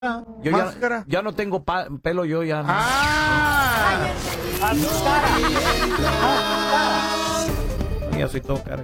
Yo ya no tengo pelo, yo ya no. Ya soy todo cara.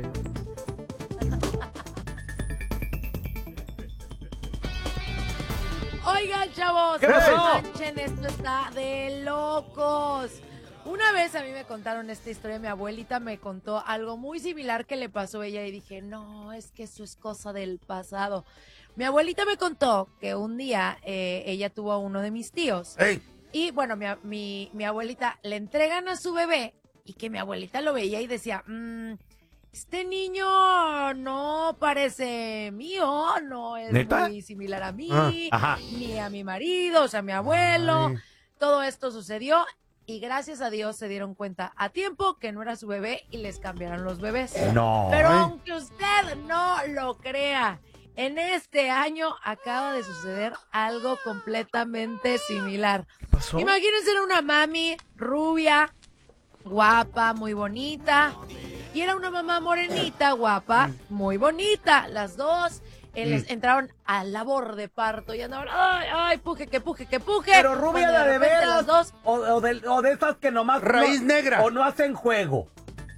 Oigan, chavos, ¿Qué pasó? manchen, esto está de locos. Una vez a mí me contaron esta historia, mi abuelita me contó algo muy similar que le pasó a ella y dije, no, es que eso es cosa del pasado. Mi abuelita me contó que un día ella tuvo a uno de mis tíos. Ey. Y bueno, mi abuelita le entregan a su bebé y que mi abuelita lo veía y decía, este niño no parece mío, no es ¿Neta? muy similar a mí, Ajá. ni a mi marido, o sea, a mi abuelo. Ay. Todo esto sucedió y gracias a Dios se dieron cuenta a tiempo que no era su bebé y les cambiaron los bebés. No. Pero Ay. aunque usted no lo crea, en este año acaba de suceder algo completamente similar. ¿Qué pasó? Imagínense una mami rubia, guapa, muy bonita. Y era una mamá morenita, guapa, muy bonita. Las dos entraron a labor de parto y andaban, ay, puje. Pero rubia Cuando de repente veras las dos, o de esas que nomás Raíz no, negra. o no hacen juego.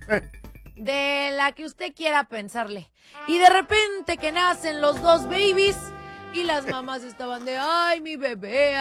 de la que usted quiera pensarle. Y de repente que nacen los dos babies y las mamás estaban de, ay, mi bebé,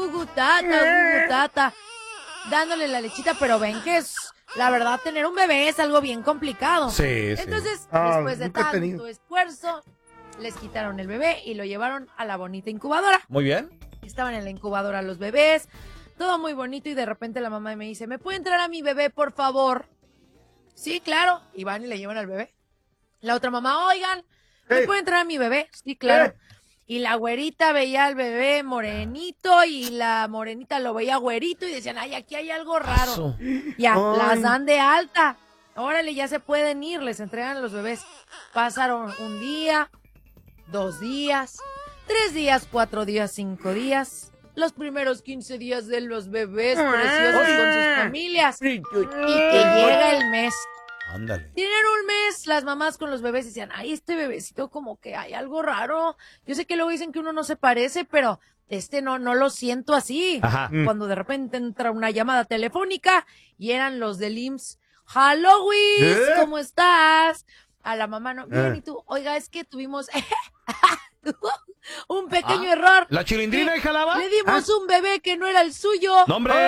gugutata, dándole la lechita, pero ven que es, la verdad, tener un bebé es algo bien complicado. Sí. Entonces, Ah, después de nunca he tanto tenido. esfuerzo, les quitaron el bebé y lo llevaron a la bonita incubadora. Muy bien. Estaban en la incubadora los bebés, todo muy bonito y de repente la mamá me dice, ¿me puede entrar a mi bebé, por favor? Sí, claro. Y van y le llevan al bebé. La otra mamá, oigan, ¿me puede entrar a mi bebé? Sí, claro. Y la güerita veía al bebé morenito y la morenita lo veía güerito y decían, ay, aquí hay algo raro. Paso. Ya, Ay. las dan de alta. Órale, ya se pueden ir, les entregan a los bebés. Pasaron un día, 2 días, 3 días, 4 días, 5 días. Los primeros 15 días de los bebés preciosos con sus familias. Y que llega el mes. Ándale. Tienen un mes las mamás con los bebés y decían, ay, este bebecito como que hay algo raro. Yo sé que luego dicen que uno no se parece, pero no lo siento así. Ajá. Cuando de repente entra una llamada telefónica y eran los del IMSS. Halloween, ¿cómo estás? A la mamá no. Bien, ¿y tú? Oiga, es que tuvimos un pequeño error. ¿La chilindrina y jalaba? Le dimos un bebé que no era el suyo. ¡No, hombre!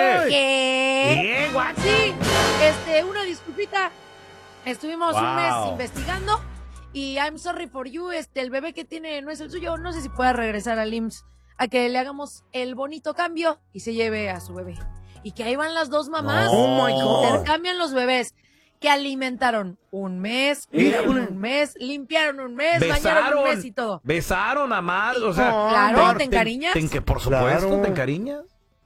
¿Qué? Sí, una disculpita. Estuvimos un mes Wow. investigando y I'm sorry for you, el bebé que tiene no es el suyo. No sé si pueda regresar al IMSS a que le hagamos el bonito cambio y se lleve a su bebé. Y que ahí van las dos mamás. No. Oh, my God. Intercambian los bebés. Que alimentaron un mes, cuidaron un mes, limpiaron un mes, bañaron un mes y todo. Besaron a Mar, o sea. Claro, ¿te encariñas? Por supuesto, Claro. ¿te encariñas?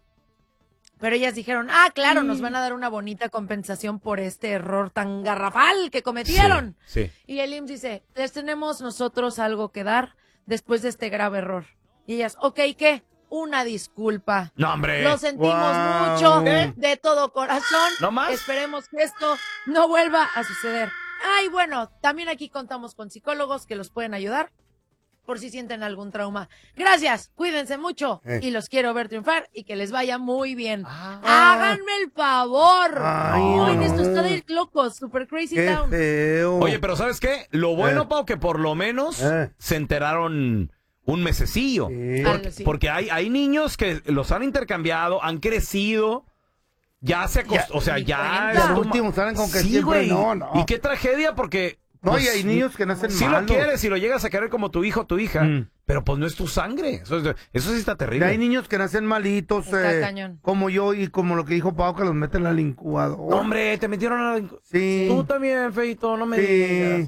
Pero ellas dijeron, claro, nos van a dar una bonita compensación por este error tan garrafal que cometieron. Sí. Y el IMSS dice, les tenemos nosotros algo que dar después de este grave error. Y ellas, ok, ¿qué? Una disculpa. No, hombre. Lo sentimos Wow. mucho, de todo corazón. ¿No más? Esperemos que esto no vuelva a suceder. Ay, bueno, también aquí contamos con psicólogos que los pueden ayudar por si sienten algún trauma. Gracias, cuídense mucho y los quiero ver triunfar y que les vaya muy bien. Háganme el favor. Ay, Oigan, no. esto está de locos, super crazy Qué town. feo. Oye, pero ¿sabes qué? Lo bueno, Pau, que por lo menos se enteraron un mesecillo. Sí. Sí. Porque hay niños que los han intercambiado, han crecido, ya se acostó, o sea, ya... Y al último salen con que Sí, siempre güey. no. Y qué tragedia porque... No, pues, y hay niños que nacen sí malos. lo quieres y lo llegas a querer como tu hijo o tu hija, pero pues no es tu sangre. Eso sí está Y terrible. hay niños que nacen malitos, Está cañón. como yo y como lo que dijo Pau, que los meten al incubador. No, hombre, te metieron a la... Sí. Tú también, feito, no me Sí. digas.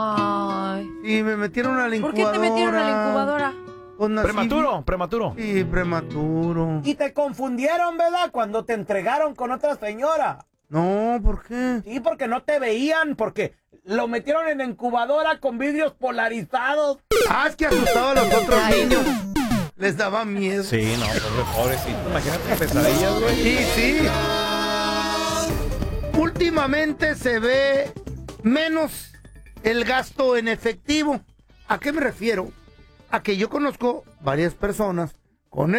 Ay. Y me metieron a la ¿Por incubadora. qué te metieron a la incubadora? Pues nací- Prematuro. Sí, prematuro. Y te confundieron, ¿verdad? Cuando te entregaron con otra señora. No, ¿por qué? Sí, porque no te veían, porque lo metieron en la incubadora con vidrios polarizados. Es que asustaba a los otros niños. Les daba miedo. Sí, no, pobrecito. Imagínate qué pesadillas, güey. Sí. Últimamente se ve menos el gasto en efectivo. ¿A qué me refiero? A que yo conozco varias personas Con